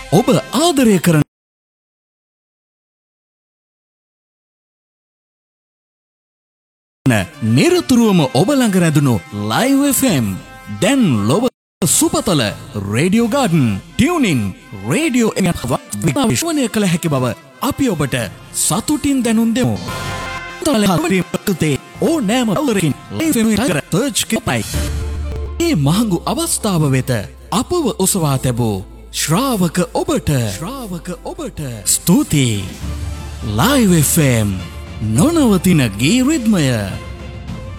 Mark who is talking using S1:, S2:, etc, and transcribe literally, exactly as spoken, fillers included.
S1: ඔබ ආදරය කරන නිරතුරුවම ඔබ ළඟ රැඳුණු ලයිව් එෆ් එම් දැන් ලොව සුපතල රේඩියෝ ගාඩන් ටියුනින් රේඩියෝ එම විශ්වනය කළ හැකි බව අපි ඔබට සතුටින් දැනුම් දෙමු. ඕ නෑම අවරකින් ලයිෆ්යි ඒ මහඟු අවස්ථාව වෙත අපව ඔසවා තැබූ ශ්‍රාවක ඔබට ශ්‍රාවක ඔබට ස්තුතියි. ලයිව් එෆ් එම් නොනවතින ගී රිද්මය.